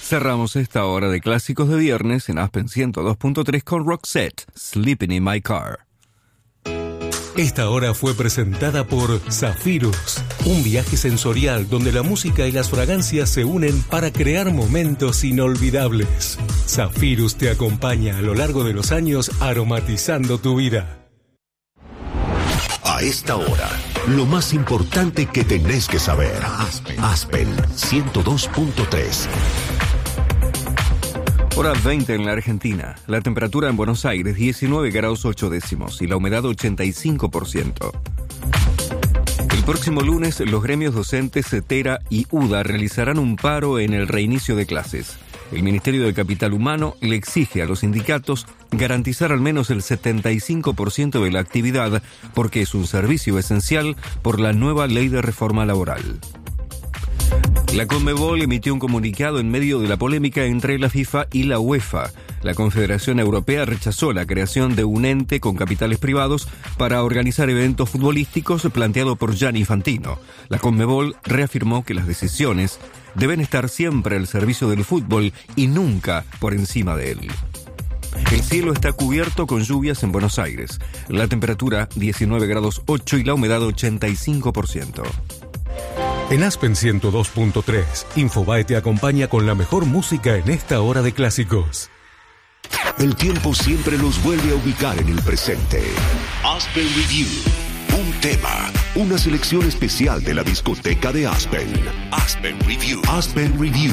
Cerramos esta hora de clásicos de viernes en Aspen 102.3 con Roxette, Sleeping in My Car. Esta hora fue presentada por Zephyrus, un viaje sensorial donde la música y las fragancias se unen para crear momentos inolvidables. Zephyrus te acompaña a lo largo de los años aromatizando tu vida. A esta hora, lo más importante que tenés que saber. Aspen 102.3. Hora 20 en la Argentina. La temperatura en Buenos Aires 19 grados 8 décimos y la humedad 85%. El próximo lunes los gremios docentes CETERA y UDA realizarán un paro en el reinicio de clases. El Ministerio de Capital Humano le exige a los sindicatos garantizar al menos el 75% de la actividad porque es un servicio esencial por la nueva ley de reforma laboral. La Conmebol emitió un comunicado en medio de la polémica entre la FIFA y la UEFA. La Confederación Europea rechazó la creación de un ente con capitales privados para organizar eventos futbolísticos planteado por Gianni Infantino. La Conmebol reafirmó que las decisiones deben estar siempre al servicio del fútbol y nunca por encima de él. El cielo está cubierto con lluvias en Buenos Aires. La temperatura 19 grados 8 y la humedad 85%. En Aspen 102.3, Infobae te acompaña con la mejor música en esta hora de clásicos. El tiempo siempre nos vuelve a ubicar en el presente. Aspen Review. Un tema, una selección especial de la discoteca de Aspen. Aspen Review. Aspen Review.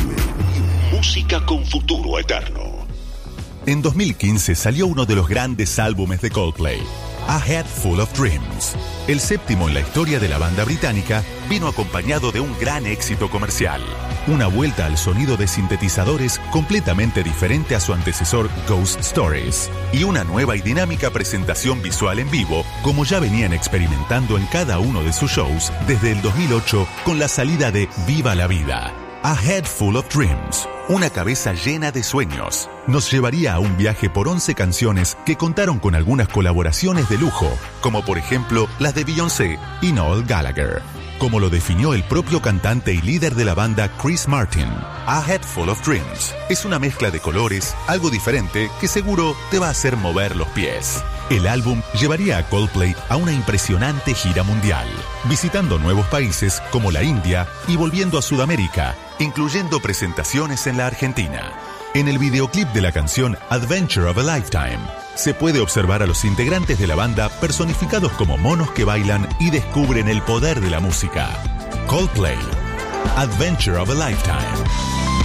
Música con futuro eterno. En 2015 salió uno de los grandes álbumes de Coldplay, A Head Full of Dreams. El séptimo en la historia de la banda británica vino acompañado de un gran éxito comercial. Una vuelta al sonido de sintetizadores completamente diferente a su antecesor Ghost Stories. Y una nueva y dinámica presentación visual en vivo, como ya venían experimentando en cada uno de sus shows desde el 2008 con la salida de Viva la Vida. A Head Full of Dreams, una cabeza llena de sueños, nos llevaría a un viaje por 11 canciones que contaron con algunas colaboraciones de lujo, como por ejemplo las de Beyoncé y Noel Gallagher. Como lo definió el propio cantante y líder de la banda Chris Martin, A Head Full of Dreams es una mezcla de colores, algo diferente que seguro te va a hacer mover los pies. El álbum llevaría a Coldplay a una impresionante gira mundial, visitando nuevos países como la India y volviendo a Sudamérica, incluyendo presentaciones en la Argentina. En el videoclip de la canción Adventure of a Lifetime, se puede observar a los integrantes de la banda personificados como monos que bailan y descubren el poder de la música. Coldplay, Adventure of a Lifetime.